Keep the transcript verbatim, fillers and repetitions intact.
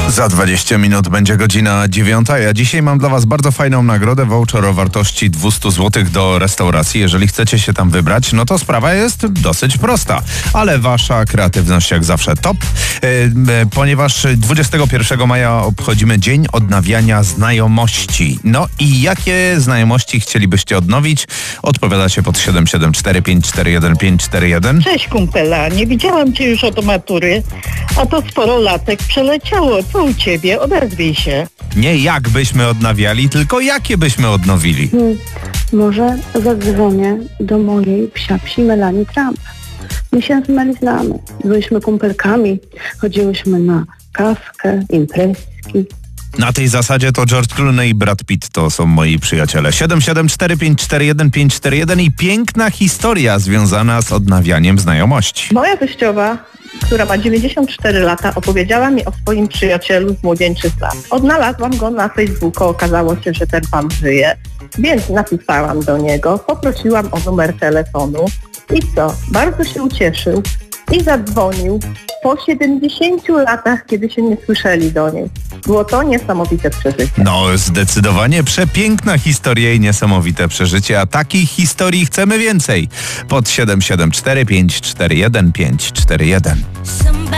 Za dwadzieścia minut będzie godzina dziewiąta. Ja dzisiaj mam dla Was bardzo fajną nagrodę, voucher o wartości dwieście złotych do restauracji. Jeżeli chcecie się tam wybrać, no to sprawa jest dosyć prosta. Ale Wasza kreatywność jak zawsze top, e, e, ponieważ dwudziestego pierwszego maja obchodzimy Dzień Odnawiania Znajomości. No i jakie znajomości chcielibyście odnowić? Odpowiadacie pod siedem siedem cztery pięć cztery jeden pięć cztery jeden. Cześć kumpela, nie widziałam Cię już od matury, a to sporo latek przeleciało. Co u Ciebie? Odezwij się. Nie jak byśmy odnawiali, tylko jakie byśmy odnowili. Hmm, może zadzwonię do mojej psiapsi Melanie Trump. My się z Meli znamy. Byliśmy kumpelkami, chodziłyśmy na kawkę, imprezki. Na tej zasadzie to George Clooney i Brad Pitt to są moi przyjaciele. siedem siedem cztery pięć cztery jeden pięć cztery jeden i piękna historia związana z odnawianiem znajomości. Moja teściowa, która ma dziewięćdziesiąt cztery lata, opowiedziała mi o swoim przyjacielu z młodzieńczych lat. Odnalazłam go na Facebooku, okazało się, że ten pan żyje, więc napisałam do niego, poprosiłam o numer telefonu i co? Bardzo się ucieszył i zadzwonił po siedemdziesięciu latach, kiedy się nie słyszeli do niej. Było to niesamowite przeżycie. No, zdecydowanie przepiękna historia i niesamowite przeżycie, a takich historii chcemy więcej. Pod siedem siedem cztery pięć cztery jeden pięć cztery jeden.